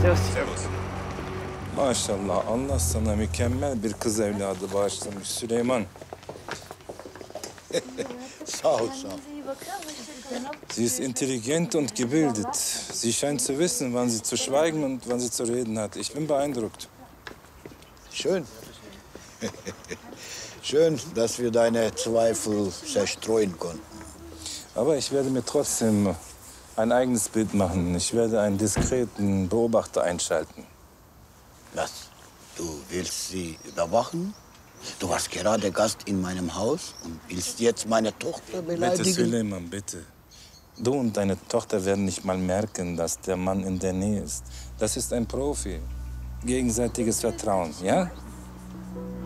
Servus. Maşallah, Allah sana mükemmel bir kız evladı bağışlamış Süleyman. Sağ ol, sağ ol. Sie ist intelligent und gebildet. Sie scheint zu wissen, wann sie zu schweigen und wann sie zu reden hat. Ich bin beeindruckt. Schön. Schön, dass wir deine Zweifel zerstreuen konnten. Aber ich werde mir trotzdem ein eigenes Bild machen. Ich werde einen diskreten Beobachter einschalten. Was? Du willst sie überwachen? Du warst gerade Gast in meinem Haus und willst jetzt meine Tochter beleidigen? Bitte, Süleyman, bitte. Du und deine Tochter werden nicht mal merken, dass der Mann in der Nähe ist. Das ist ein Profi. Gegenseitiges Vertrauen, ja?